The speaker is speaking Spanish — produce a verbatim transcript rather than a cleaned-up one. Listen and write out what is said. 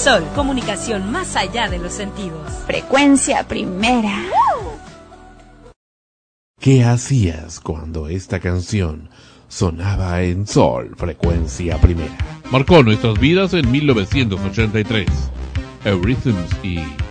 Sol, comunicación más allá de los sentidos. Frecuencia Primera. ¿Qué hacías cuando esta canción sonaba en Sol, Frecuencia Primera? Marcó nuestras vidas en mil novecientos ochenta y tres. Eurythmics y